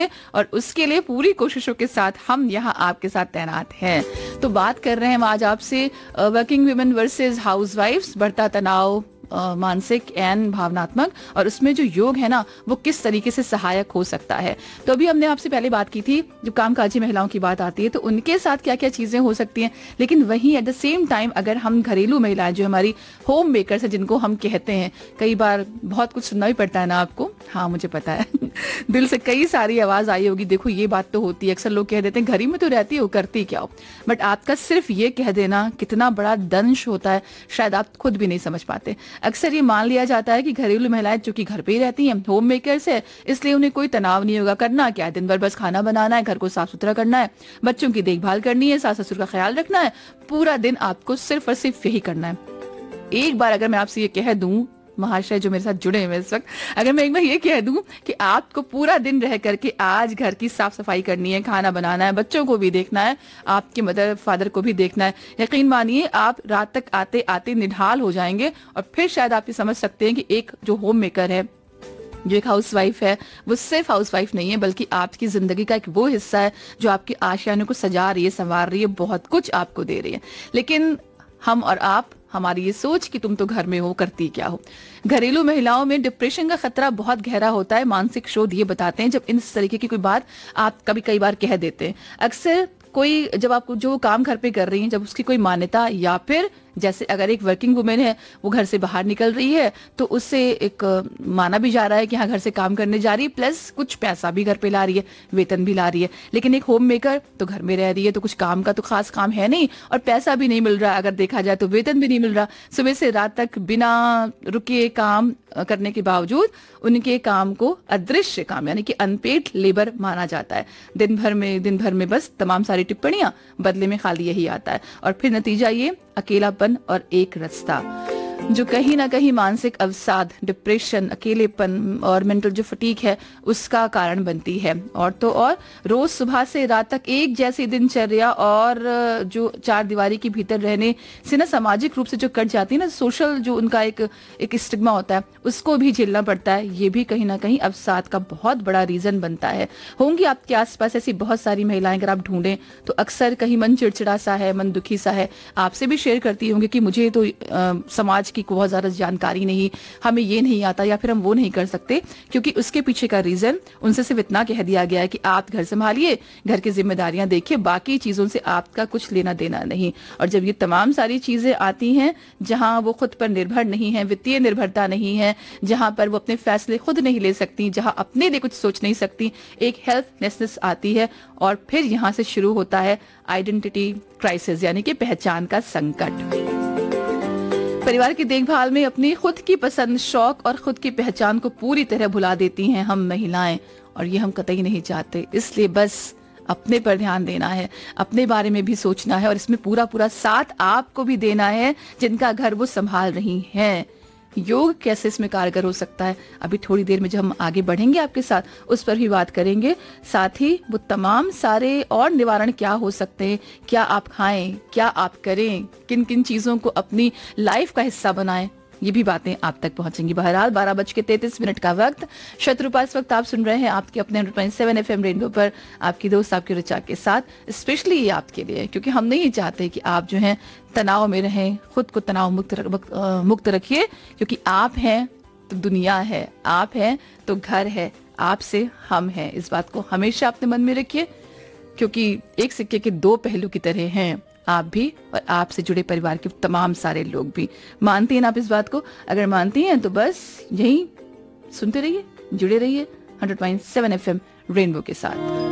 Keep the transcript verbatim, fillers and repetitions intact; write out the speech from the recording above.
और उसके लिए पूरी कोशिशों के साथ हम यहाँ आपके साथ तैनात हैं। तो बात कर रहे हैं हम आज आपसे वर्किंग वुमेन वर्सेस हाउसवाइफ्स, बढ़ता तनाव अ, मानसिक एंड भावनात्मक, और उसमें जो योग है ना वो किस तरीके से सहायक हो सकता है। तो अभी हमने आपसे पहले बात की थी, जब कामकाजी महिलाओं की बात आती है तो उनके साथ क्या क्या चीजें हो सकती हैं, लेकिन वहीं एट द सेम टाइम अगर हम घरेलू महिलाएं जो हमारी होम मेकर्स है, जिनको हम कहते हैं, कई बार बहुत कुछ सुनना ही पड़ता है ना आपको, हाँ मुझे पता है दिल से कई सारी आवाज आई होगी, देखो ये बात तो होती है, अक्सर लोग कह देते हैं घर ही में तो रहती हो, करती क्या हो, बट आपका सिर्फ ये कह देना कितना बड़ा दंश होता है, शायद आप खुद भी नहीं समझ पाते। अक्सर ये मान लिया जाता है कि घरेलू महिलाएं जो कि घर पे ही रहती हैं, होम मेकर्स है, इसलिए उन्हें कोई तनाव नहीं होगा, करना क्या है, दिन भर बस खाना बनाना है, घर को साफ सुथरा करना है, बच्चों की देखभाल करनी है, सास ससुर का ख्याल रखना है, पूरा दिन आपको सिर्फ और सिर्फ यही करना है। एक बार अगर मैं आपसे ये कह दूं, महाशय जो मेरे साथ जुड़े हैं इस वक्त, अगर मैं एक बार ये कह दूं कि आपको पूरा दिन रह करके आज घर की साफ सफाई करनी है, खाना बनाना है, बच्चों को भी देखना है, आपके मदर फादर को भी देखना है, यकीन मानिए आप रात तक आते आते निढाल हो जाएंगे। और फिर शायद आप ये समझ सकते हैं कि एक जो होम मेकर है, जो एक हाउसवाइफ है, वो सिर्फ हाउसवाइफ नहीं है बल्कि आपकी जिंदगी का एक वो हिस्सा है जो आपकी आशियानों को सजा रही है, संवार रही है, बहुत कुछ आपको दे रही है। लेकिन हम और आप, हमारी ये सोच कि तुम तो घर में हो, करती क्या हो। घरेलू महिलाओं में डिप्रेशन का खतरा बहुत गहरा होता है। मानसिक शोध ये बताते हैं, जब इस तरीके की कोई बात आप कभी कई बार कह देते हैं, अक्सर कोई जब आपको जो काम घर पे कर रही है, जब उसकी कोई मान्यता, या फिर जैसे अगर एक वर्किंग वुमेन है वो घर से बाहर निकल रही है तो उससे एक माना भी जा रहा है कि हाँ घर से काम करने जा रही है, प्लस कुछ पैसा भी घर पे ला रही है, वेतन भी ला रही है। लेकिन एक होम मेकर तो घर में रह रही है तो कुछ काम का तो खास काम है नहीं, और पैसा भी नहीं मिल रहा, अगर देखा जाए तो वेतन भी नहीं मिल रहा। सुबह से रात तक बिना रुके काम करने के बावजूद उनके काम को अदृश्य काम यानी कि अनपेड लेबर माना जाता है। दिन भर में दिन भर में बस तमाम सारी टिप्पणियां, बदले में खाली यही आता है, और फिर नतीजा ये अकेलापन और एक रास्ता, जो कहीं ना कहीं मानसिक अवसाद, डिप्रेशन, अकेलेपन और मेंटल जो फटीक है उसका कारण बनती है। और तो और रोज सुबह से रात तक एक जैसी दिनचर्या और जो चार दीवारी के भीतर रहने से ना सामाजिक रूप से जो कट जाती है ना, सोशल जो उनका एक एक स्टिग्मा होता है, उसको भी झेलना पड़ता है। ये भी कहीं ना कहीं अवसाद का बहुत बड़ा रीजन बनता है। होंगी आपके आसपास ऐसी बहुत सारी महिलाएं, अगर आप ढूंढें तो अक्सर कहीं मन चिड़चिड़ा सा है, मन दुखी सा है, आपसे भी शेयर करती होंगी कि मुझे तो आ, समाज की बहुत ज्यादा जानकारी नहीं, हमें ये नहीं आता, या फिर हम वो नहीं कर सकते, क्योंकि उसके पीछे का रीजन उनसे सिर्फ इतना कह दिया गया है कि आप घर संभालिए, घर की जिम्मेदारियां देखिए, बाकी चीजों से आपका कुछ लेना देना नहीं। और जब ये तमाम सारी चीजें आती हैं जहां वो खुद पर निर्भर नहीं है, वित्तीय निर्भरता नहीं है, जहां पर वो अपने फैसले खुद नहीं ले सकती, जहां अपने लिए कुछ सोच नहीं सकती, एक हेल्पलेसनेस आती है, और फिर यहां से शुरू होता है आइडेंटिटी क्राइसिस यानी कि पहचान का संकट। परिवार की देखभाल में अपनी खुद की पसंद, शौक और खुद की पहचान को पूरी तरह भुला देती हैं हम महिलाएं, और ये हम कतई नहीं चाहते। इसलिए बस अपने पर ध्यान देना है, अपने बारे में भी सोचना है, और इसमें पूरा पूरा साथ आपको भी देना है जिनका घर वो संभाल रही हैं। योग कैसे इसमें कारगर हो सकता है, अभी थोड़ी देर में जब हम आगे बढ़ेंगे आपके साथ उस पर भी बात करेंगे। साथ ही वो तमाम सारे और निवारण क्या हो सकते हैं, क्या आप खाएं, क्या आप करें, किन किन चीजों को अपनी लाइफ का हिस्सा बनाएं, ये भी बातें आप तक पहुंचेंगी। बहरहाल बारह बज के तैतीस मिनट का वक्त, शत्रुपा इस वक्त आप सुन रहे हैं आपके अपने hundred point seven F M rainbow पर, आपकी दोस्त आपकी ऋचा के साथ। स्पेशली ये आपके लिए, क्योंकि हम नहीं चाहते कि आप जो हैं तनाव में रहें, खुद को तनाव मुक्त मुक्त रखिए, क्योंकि आप हैं तो दुनिया है, आप हैं तो घर है, आपसे हम हैं। इस बात को हमेशा अपने मन में रखिए, क्योंकि एक सिक्के के दो पहलू की तरह हैं, आप भी और आपसे जुड़े परिवार के तमाम सारे लोग भी। मानती हैं आप इस बात को? अगर मानती हैं तो बस यही सुनते रहिए, जुड़े रहिए hundred point seven F M rainbow के साथ।